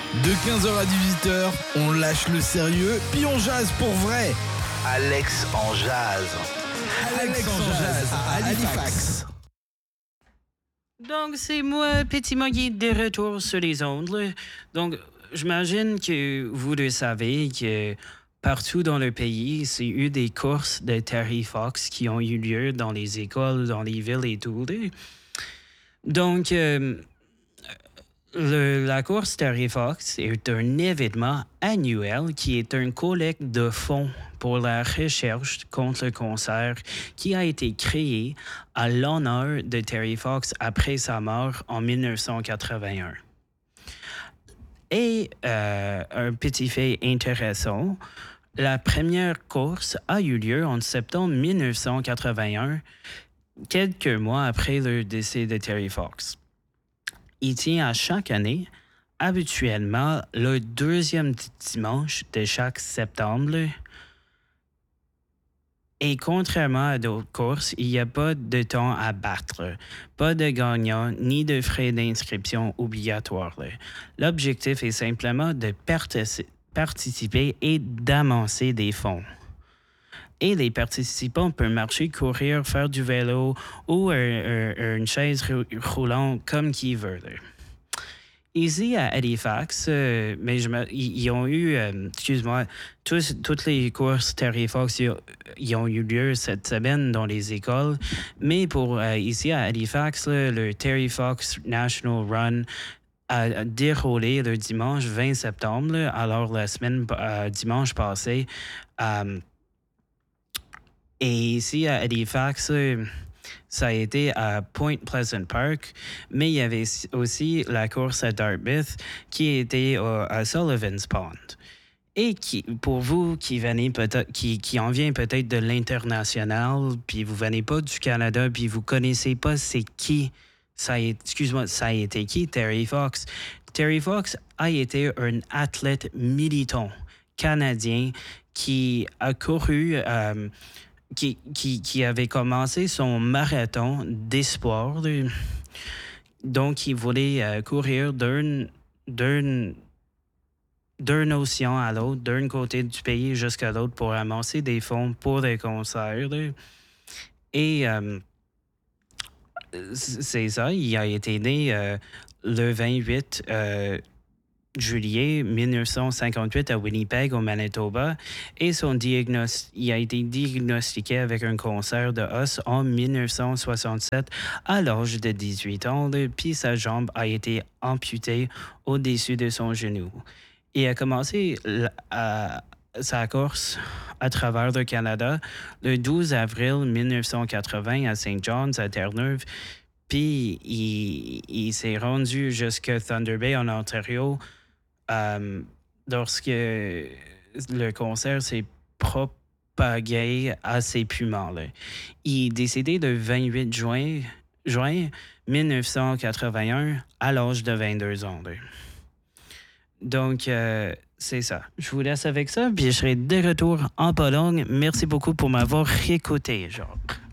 De 15h à 18h, on lâche le sérieux, puis on jase pour vrai. Alex en jazz. Alex en jazz à Halifax. Donc, c'est moi, Petit Moggy, de retour sur les ondes. Là. Donc, j'imagine que vous le savez que partout dans le pays, c'est eu des courses de Terry Fox qui ont eu lieu dans les écoles, dans les villes et tout. Là. Donc, la course Terry Fox est un événement annuel qui est une collecte de fonds pour la recherche contre le cancer qui a été créé à l'honneur de Terry Fox après sa mort en 1981. Et un petit fait intéressant, la première course a eu lieu en septembre 1981, quelques mois après le décès de Terry Fox. Il tient à chaque année, habituellement le deuxième dimanche de chaque septembre. Et contrairement à d'autres courses, il n'y a pas de temps à battre, pas de gagnant ni de frais d'inscription obligatoires. L'objectif est simplement de participer et d'amasser des fonds. Et les participants peuvent marcher, courir, faire du vélo ou une chaise roulante comme qu'ils veulent. Ici à Halifax, mais ils ont eu, toutes les courses Terry Fox, ils ont eu lieu cette semaine dans les écoles. Mais pour ici à Halifax, le Terry Fox National Run a déroulé le dimanche 20 septembre, alors la semaine dimanche passé. Et ici à Halifax, ça a été à Point Pleasant Park, mais il y avait aussi la course à Dartmouth qui était à Sullivan's Pond. Et pour vous qui venez qui en vient peut-être de l'international, puis vous venez pas du Canada, puis vous connaissez pas c'est qui, ça a été qui Terry Fox? Terry Fox a été un athlète militant canadien qui a couru... qui avait commencé son marathon d'espoir. Donc, il voulait courir d'un océan à l'autre, d'un côté du pays jusqu'à l'autre pour amasser des fonds pour des concerts. Et c'est ça, il a été né le 28 juillet 1958 à Winnipeg, au Manitoba, et il a été diagnostiqué avec un cancer de os en 1967 à l'âge de 18 ans, puis sa jambe a été amputée au-dessus de son genou. Il a commencé sa course à travers le Canada le 12 avril 1980 à St. John's, à Terre-Neuve, puis il s'est rendu jusqu'à Thunder Bay, en Ontario, lorsque le cancer s'est propagé à ses poumons. Il est décédé le 28 juin 1981 à l'âge de 22 ans. Donc, c'est ça. Je vous laisse avec ça, puis je serai de retour en Pologne. Merci beaucoup pour m'avoir écouté, Jacques.